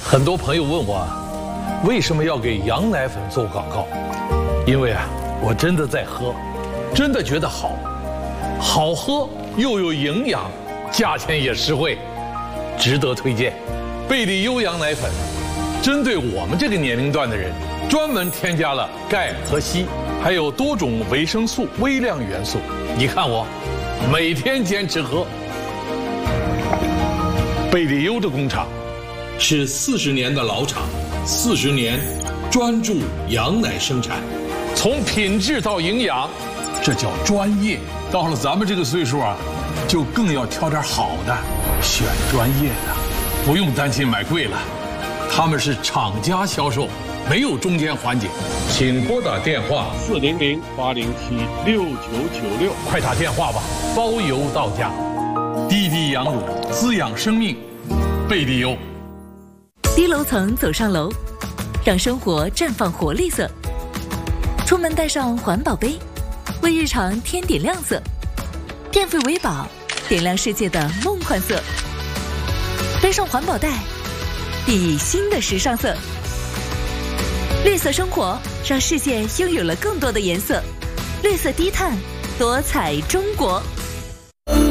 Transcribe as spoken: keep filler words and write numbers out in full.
很多朋友问我，为什么要给羊奶粉做广告？因为啊，我真的在喝，真的觉得好，好喝又有营养，价钱也实惠，值得推荐。贝利优羊奶粉，针对我们这个年龄段的人，专门添加了钙和硒，还有多种维生素、微量元素。你看我，每天坚持喝。贝利优的工厂是四十年的老厂，四十年专注羊奶生产，从品质到营养，这叫专业。到了咱们这个岁数啊，就更要挑点好的，选专业的，不用担心买贵了。他们是厂家销售，没有中间环节。请拨打电话四零零八零七六九九六， 快打电话吧，包邮到家。滴滴羊乳，滋养生命，贝利优。 低楼层走上楼，让生活绽放活力色。出门带上环保杯，为日常添点亮色。电费为宝，点亮世界的梦幻色。背上环保袋，熠熠新的时尚色。绿色生活，让世界拥有了更多的颜色。绿色低碳，多彩中国。